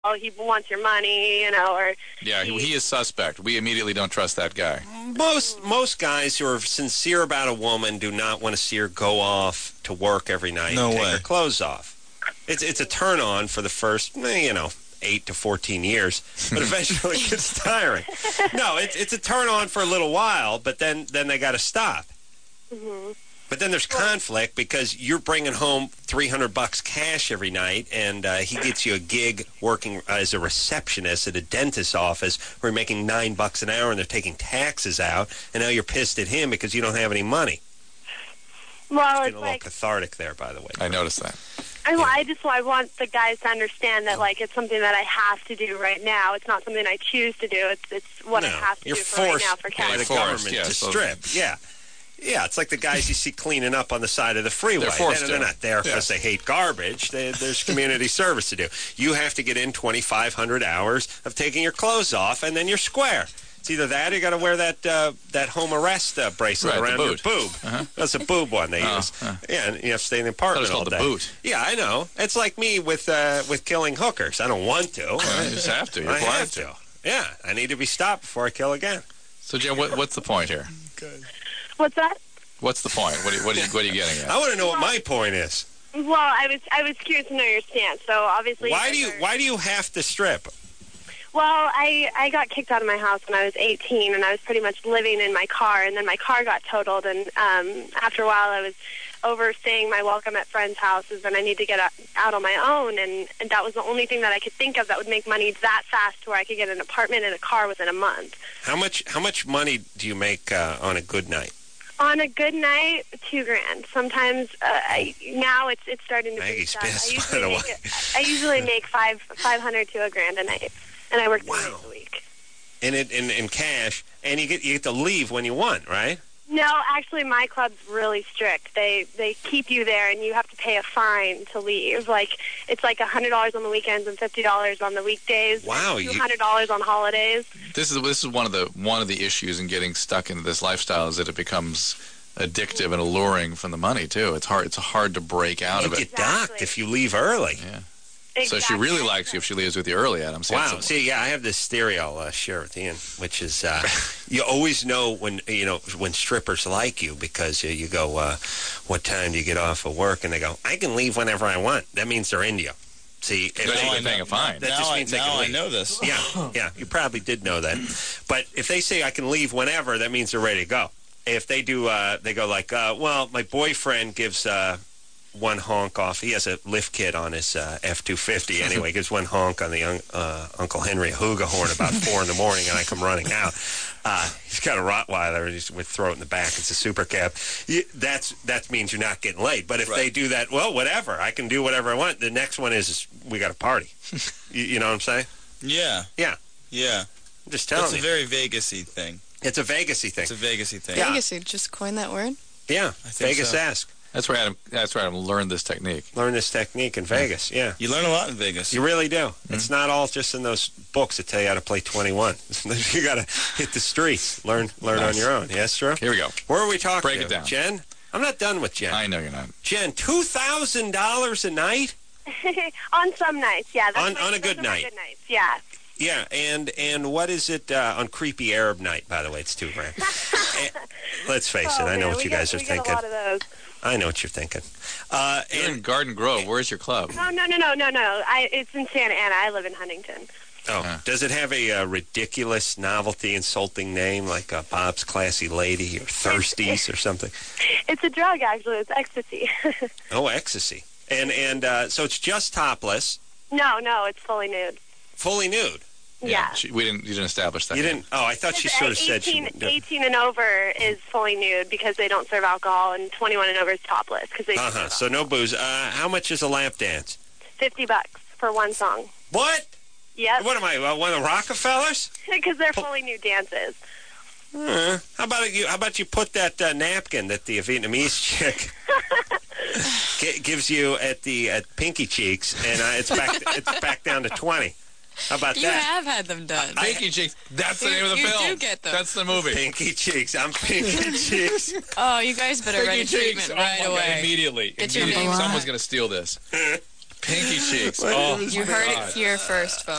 oh, he wants your money, or... Yeah, he is suspect. We immediately don't trust that guy. Most guys who are sincere about a woman do not want to see her go off to work every night and take her clothes off. It's a turn-on for the first, 8 to 14 years, but eventually it gets tiring. No, it's a turn-on for a little while, but then they got to stop. Mm-hmm. But then there's conflict because you're bringing home $300 cash every night, and he gets you a gig working as a receptionist at a dentist's office where you're making $9 an hour, and they're taking taxes out, and now you're pissed at him because you don't have any money. Well, it's a little cathartic there, by the way. I noticed that. I want the guys to understand that, it's something that I have to do right now. It's not something I choose to do. It's what I have to do for right now for cash. By the government to strip. Yeah. Yeah, it's like the guys you see cleaning up on the side of the freeway. They're not there because they hate garbage. There's community service to do. You have to get in 2,500 hours of taking your clothes off, and then you're square. It's either that or you got to wear that home arrest bracelet around your boob. Uh-huh. That's a boob one they use. Yeah, and you have to stay in the apartment all day. The boot. Yeah, I know. It's like me with killing hookers. I don't want to. Well, you just have to. You're blind to. Yeah, I need to be stopped before I kill again. So, Jen, what's the point here? Good. What's that? What's the point? What are you getting at? I want to know what my point is. Well, I was curious to know your stance. So obviously, why do you have to strip? Well, I got kicked out of my house when I was 18, and I was pretty much living in my car, and then my car got totaled, and after a while I was overstaying my welcome at friends' houses, and I need to get out on my own, and that was the only thing that I could think of that would make money that fast to where I could get an apartment and a car within a month. How much money do you make on a good night? On a good night, $2,000. Sometimes now it's starting to be I usually make $500 to $1,000 a night. And I work 3 days a week. And in cash, and you get to leave when you want, right? No, actually, my club's really strict. They keep you there, and you have to pay a fine to leave. It's like $100 on the weekends and $50 on the weekdays. Wow, $200 on holidays. This is one of the issues in getting stuck into this lifestyle is that it becomes addictive and alluring from the money too. It's hard to break out of it. You get docked if you leave early. Yeah. Exactly. So she really likes you if she leaves with you early, Adam. Wow. See, I have this theory I'll share with Ian, which is you always know when strippers like you because you go, what time do you get off of work? And they go, I can leave whenever I want. That means they're into you. See, they're paying a fine. That just means they can leave. I know this. Yeah, you probably did know that. But if they say I can leave whenever, that means they're ready to go. If they do, they go like, well, my boyfriend gives one honk off. He has a lift kit on his F-250 anyway. He gives one honk on the Uncle Henry Hooga horn about 4 in the morning, and I come running out. He's got a Rottweiler, and he's with throw it in the back. It's a super cab. That means you're not getting laid. But if they do that, well, whatever. I can do whatever I want. The next one is we got a party. You know what I'm saying? Yeah. Yeah. Yeah. I'm just telling you. It's a very Vegas-y thing. It's a Vegas-y thing. It's a Vegas-y thing. Yeah. Vegas-y, just coin that word? Yeah. Vegas-esque. That's where Adam learned this technique. Learn this technique in Vegas, yeah. You learn a lot in Vegas. You really do. It's not all just in those books that tell you how to play 21. You got to hit the streets, learn on your own. Yes, sir? Here we go. Where are we talking Break it down. Jen? I'm not done with Jen. I know you're not. Jen, $2,000 a night? On some nights, yeah. On a good night? Good nights, yeah. Yeah, and what is it on creepy Arab night, by the way? It's $2,000. Let's face it, I know what you guys are thinking. Get a lot of those. I know what you're thinking. You're in Garden Grove. Where's your club? No. It's in Santa Ana. I live in Huntington. Oh, does it have a ridiculous, novelty, insulting name like Bob's Classy Lady or Thirsties or something? It's a drug, actually. It's ecstasy. Oh, ecstasy. And so it's just topless. No, it's fully nude. Fully nude? Yeah. You didn't establish that. You didn't? Oh, I thought she sort of said she wouldn't do it. 18 and over is fully nude because they don't serve alcohol, and 21 and over is topless because they don't serve so no booze. How much is a lap dance? $50 for one song. What? Yep. What am I, one of the Rockefellers? Because they're fully nude dances. How about you put that napkin that the Vietnamese chick gives you at Pinky Cheeks, and it's back down to 20. How about that? You have had them done. Pinky Cheeks. That's the name of the film. You do get them. That's the movie. Pinky Cheeks. I'm Pinky Cheeks. Oh, you guys better ready treatment right away. Immediately. Get your name on. Someone's going to steal this. Pinky Cheeks. You heard it here first, folks.